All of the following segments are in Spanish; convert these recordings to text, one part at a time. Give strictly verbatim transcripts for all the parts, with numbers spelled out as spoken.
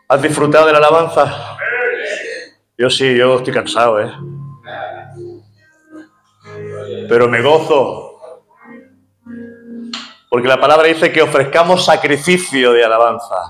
¿Has disfrutado de la alabanza? Yo sí, yo estoy cansado, ¿eh? Pero me gozo. Porque la palabra dice que ofrezcamos sacrificio de alabanza.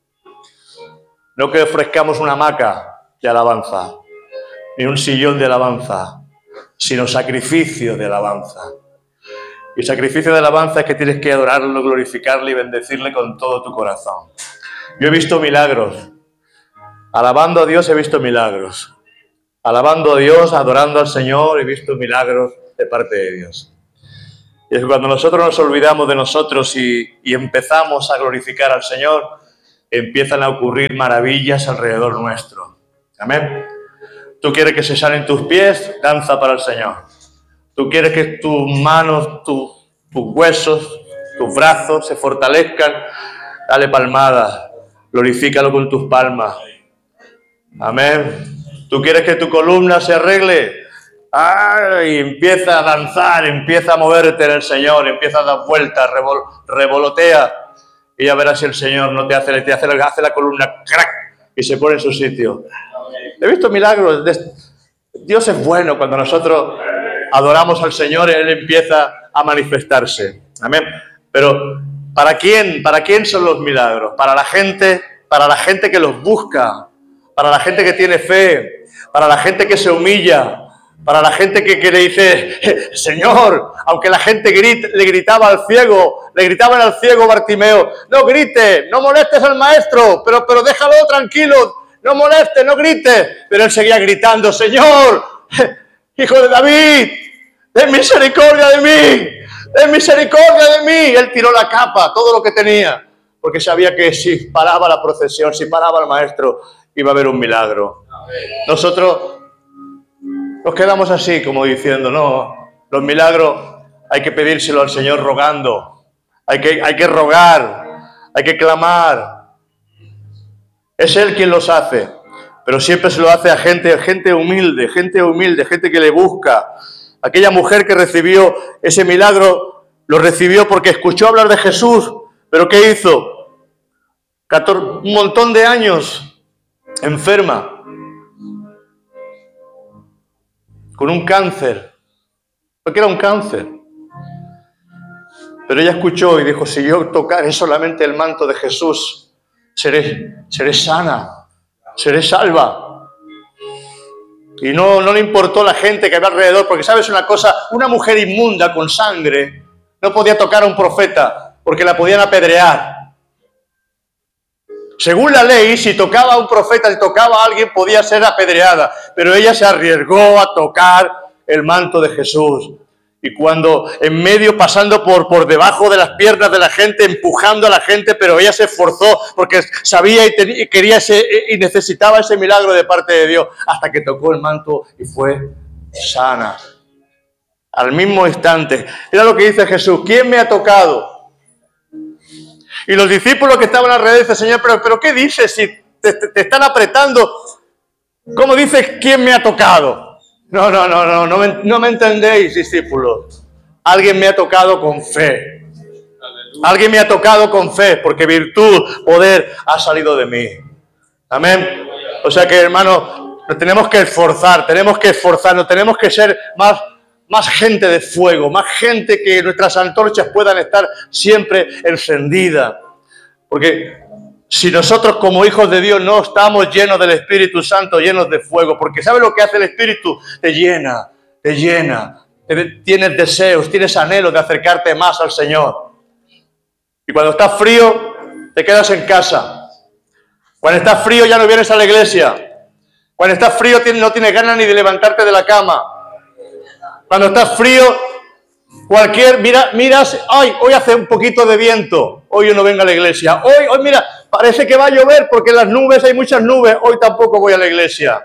No que ofrezcamos una hamaca de alabanza, ni un sillón de alabanza, sino sacrificio de alabanza. Y el sacrificio de alabanza es que tienes que adorarlo, glorificarle y bendecirle con todo tu corazón. Yo he visto milagros. Alabando a Dios he visto milagros. Alabando a Dios, adorando al Señor, he visto milagros de parte de Dios. Y es cuando nosotros nos olvidamos de nosotros y, y empezamos a glorificar al Señor, empiezan a ocurrir maravillas alrededor nuestro. Amén. Tú quieres que se sanen tus pies, danza para el Señor. Tú quieres que tus manos, tu, tus huesos, tus brazos se fortalezcan, dale palmadas, glorifícalo con tus palmas. Amén. Tú quieres que tu columna se arregle, ¡ay! Empieza a danzar, empieza a moverte en el Señor, empieza a dar vueltas, revol, revolotea, y ya verás si el Señor no te hace, te hace, hace la columna crack y se pone en su sitio. He visto milagros. Dios es bueno. Cuando nosotros adoramos al Señor, Él empieza a manifestarse. Amén. Pero ¿para quién? ¿Para quién son los milagros? Para la gente, para la gente que los busca, para la gente que tiene fe, para la gente que se humilla, para la gente que, que le dice, Señor, aunque la gente grita, le gritaba al ciego, le gritaban al ciego Bartimeo, no grite, no molestes al maestro, pero, pero déjalo tranquilo, no moleste, no grite. Pero él seguía gritando, Señor, Hijo de David, ten misericordia de mí, ten misericordia de mí. Él tiró la capa, todo lo que tenía, porque sabía que si paraba la procesión, si paraba el maestro, iba a haber un milagro. Nosotros nos quedamos así, como diciendo, no, los milagros hay que pedírselo al Señor rogando, hay que, hay que rogar, hay que clamar. Es Él quien los hace, pero siempre se lo hace a gente, gente humilde, gente humilde, gente que le busca. Aquella mujer que recibió ese milagro, lo recibió porque escuchó hablar de Jesús, pero ¿qué hizo? catorce, un montón de años enferma, con un cáncer, porque era un cáncer. Pero ella escuchó y dijo, si yo tocaré solamente el manto de Jesús, seré, seré sana, seré salva. Y no, no le importó la gente que había alrededor, porque sabes una cosa, una mujer inmunda con sangre no podía tocar a un profeta, porque la podían apedrear. Según la ley, si tocaba a un profeta, si tocaba a alguien, podía ser apedreada. Pero ella se arriesgó a tocar el manto de Jesús. Y cuando en medio, pasando por, por debajo de las piernas de la gente, empujando a la gente, pero ella se esforzó porque sabía y, ten, y quería ese, y necesitaba ese milagro de parte de Dios, hasta que tocó el manto y fue sana. Al mismo instante. Era lo que dice Jesús, ¿quién me ha tocado? Y los discípulos que estaban alrededor dicen, Señor, pero, pero ¿qué dices si te, te, te están apretando? ¿Cómo dices quién me ha tocado? No, no, no, no, no me, no me entendéis, discípulos. Alguien me ha tocado con fe. Alguien me ha tocado con fe, porque virtud, poder ha salido de mí. Amén. O sea que, hermano, nos tenemos que esforzar, tenemos que esforzarnos, tenemos que ser más... Más gente de fuego, más gente que nuestras antorchas puedan estar siempre encendidas. Porque si nosotros como hijos de Dios no estamos llenos del Espíritu Santo, llenos de fuego, porque ¿sabes lo que hace el Espíritu? Te llena, te llena. Tienes deseos, tienes anhelos de acercarte más al Señor. Y cuando estás frío, te quedas en casa. Cuando estás frío ya no vienes a la iglesia. Cuando estás frío no tienes ganas ni de levantarte de la cama. Cuando estás frío, cualquier, mira, miras, ay, hoy hace un poquito de viento, hoy yo no vengo a la iglesia. Hoy, hoy, mira, parece que va a llover porque en las nubes hay muchas nubes, hoy tampoco voy a la iglesia.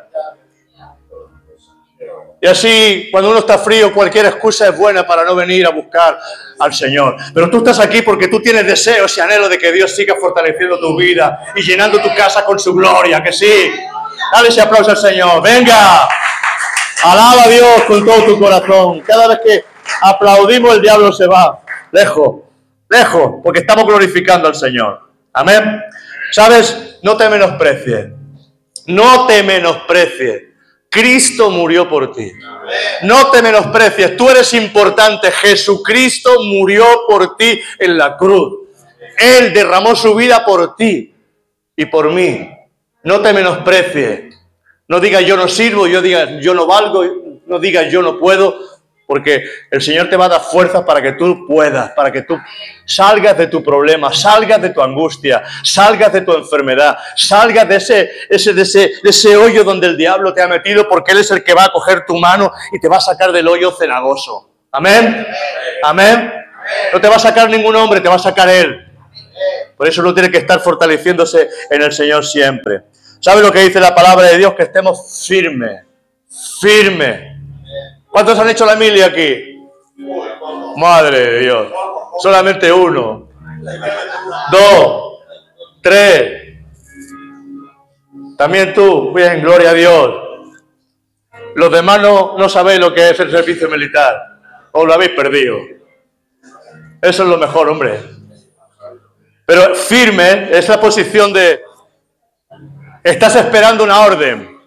Y así, cuando uno está frío, cualquier excusa es buena para no venir a buscar al Señor. Pero tú estás aquí porque tú tienes deseos y anhelos de que Dios siga fortaleciendo tu vida y llenando tu casa con su gloria, que sí. Dale ese aplauso al Señor, venga. Alaba a Dios con todo tu corazón. Cada vez que aplaudimos, el diablo se va. Lejos, lejos, porque estamos glorificando al Señor. Amén. ¿Sabes? No te menosprecies. No te menosprecies. Cristo murió por ti. No te menosprecies. Tú eres importante. Jesucristo murió por ti en la cruz. Él derramó su vida por ti y por mí. No te menosprecies. No digas yo no sirvo, yo digas yo no valgo, no digas yo no puedo, porque el Señor te va a dar fuerzas para que tú puedas, para que tú salgas de tu problema, salgas de tu angustia, salgas de tu enfermedad, salgas de ese, ese, de ese, de ese hoyo donde el diablo te ha metido, porque Él es el que va a coger tu mano y te va a sacar del hoyo cenagoso. ¿Amén? ¿Amén? No te va a sacar ningún hombre, te va a sacar Él. Por eso uno tiene que estar fortaleciéndose en el Señor siempre. ¿Sabe lo que dice la palabra de Dios? Que estemos firmes, firmes. ¿Cuántos han hecho la mili aquí? Madre de Dios. Solamente uno. Dos. Tres. También tú. Bien, gloria a Dios. Los demás no, no sabéis lo que es el servicio militar. Os lo habéis perdido. Eso es lo mejor, hombre. Pero firme es la posición de... Estás esperando una orden.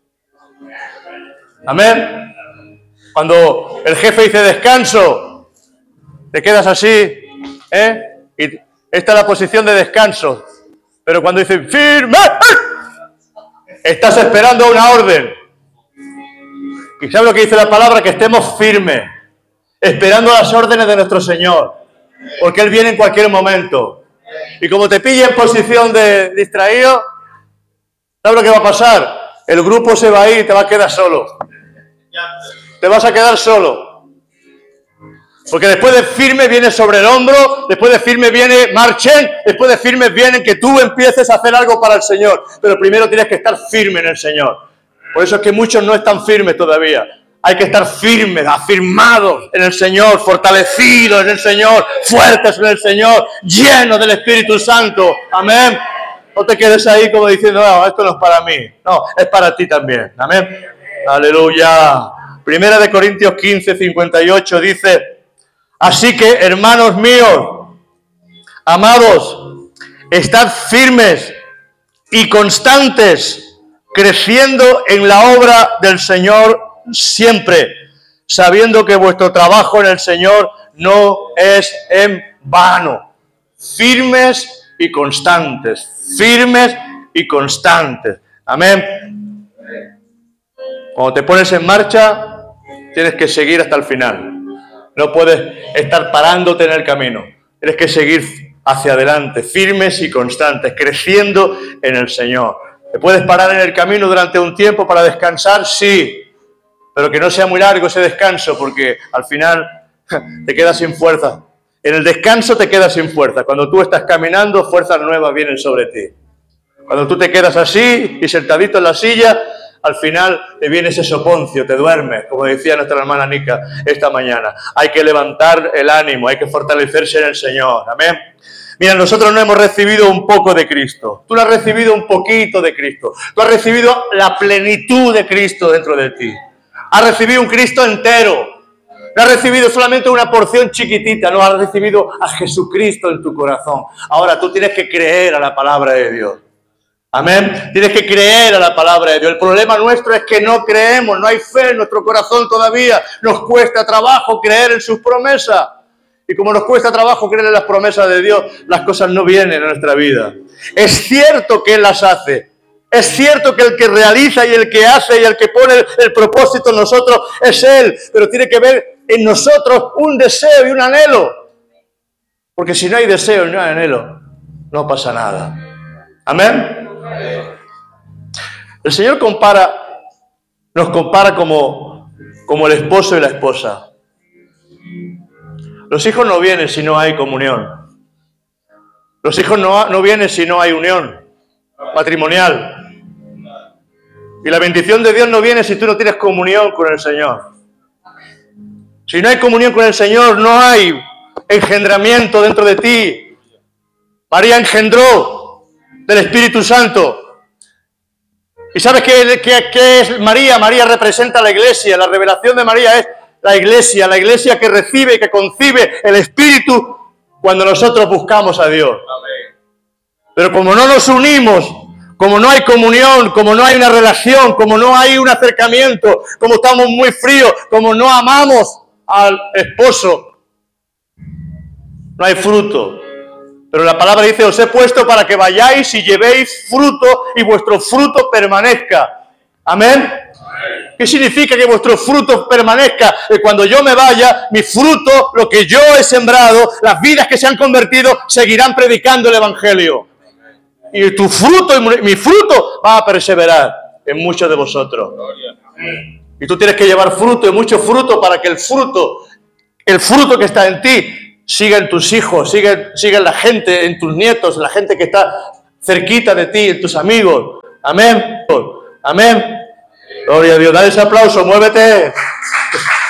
Amén. Cuando el jefe dice descanso, te quedas así, ¿eh? Y esta es la posición de descanso. Pero cuando dice firme, estás esperando una orden. ¿Y sabes lo que dice la palabra? Que estemos firmes, esperando las órdenes de nuestro Señor. Porque Él viene en cualquier momento. Y como te pille en posición de distraído, ¿sabes lo que va a pasar? El grupo se va a ir y te va a quedar solo. Te vas a quedar solo. Porque después de firme viene sobre el hombro, después de firme viene marchen, después de firme viene que tú empieces a hacer algo para el Señor. Pero primero tienes que estar firme en el Señor. Por eso es que muchos no están firmes todavía. Hay que estar firmes, afirmados en el Señor, fortalecidos en el Señor, fuertes en el Señor, llenos del Espíritu Santo. Amén. No te quedes ahí como diciendo, no, esto no es para mí. No, es para ti también. Amén. Aleluya. Primera de Corintios quince, cincuenta y ocho dice, así que, hermanos míos, amados, estad firmes y constantes, creciendo en la obra del Señor siempre, sabiendo que vuestro trabajo en el Señor no es en vano. Firmes y constantes, firmes y constantes. Amén. Cuando te pones en marcha, tienes que seguir hasta el final. No puedes estar parándote en el camino. Tienes que seguir hacia adelante, firmes y constantes, creciendo en el Señor. ¿Te puedes parar en el camino durante un tiempo para descansar? Sí. Pero que no sea muy largo ese descanso, porque al final te quedas sin fuerza. En el descanso te quedas sin fuerza. Cuando tú estás caminando, fuerzas nuevas vienen sobre ti. Cuando tú te quedas así y sentadito en la silla, al final te viene ese soponcio, te duermes, como decía nuestra hermana Nica esta mañana. Hay que levantar el ánimo, hay que fortalecerse en el Señor. Amén. Mira, nosotros no hemos recibido un poco de Cristo. Tú no has recibido un poquito de Cristo. Tú has recibido la plenitud de Cristo dentro de ti. Has recibido un Cristo entero. No has recibido solamente una porción chiquitita. No, has recibido a Jesucristo en tu corazón. Ahora tú tienes que creer a la palabra de Dios. Amén. Tienes que creer a la palabra de Dios. El problema nuestro es que no creemos, no hay fe en nuestro corazón todavía. Nos cuesta trabajo creer en sus promesas. Y como nos cuesta trabajo creer en las promesas de Dios, las cosas no vienen a nuestra vida. Es cierto que Él las hace. Es cierto que el que realiza y el que hace y el que pone el, el propósito en nosotros es Él. Pero tiene que ver en nosotros un deseo y un anhelo. Porque si no hay deseo y no hay anhelo, no pasa nada. Amén. El Señor compara, nos compara como, como el esposo y la esposa. Los hijos no vienen si no hay comunión. Los hijos no, no vienen si no hay unión matrimonial. Y la bendición de Dios no viene si tú no tienes comunión con el Señor. Si no hay comunión con el Señor, no hay engendramiento dentro de ti. María engendró del Espíritu Santo. ¿Y sabes qué, qué, qué es María? María representa a la iglesia. La revelación de María es la iglesia, la iglesia que recibe y que concibe el Espíritu cuando nosotros buscamos a Dios. Amén. Pero como no nos unimos, como no hay comunión, como no hay una relación, como no hay un acercamiento, como estamos muy fríos, como no amamos al esposo, no hay fruto. Pero la palabra dice, os he puesto para que vayáis y llevéis fruto y vuestro fruto permanezca. ¿Amén? ¿Qué significa que vuestro fruto permanezca? Que cuando yo me vaya, mi fruto, lo que yo he sembrado, las vidas que se han convertido, seguirán predicando el Evangelio. Y tu fruto, mi fruto, va a perseverar en muchos de vosotros. Y tú tienes que llevar fruto y mucho fruto para que el fruto, el fruto que está en ti, siga en tus hijos, siga, siga en la gente, en tus nietos, en la gente que está cerquita de ti, en tus amigos. Amén. Amén. Gloria a Dios. Dale ese aplauso, muévete.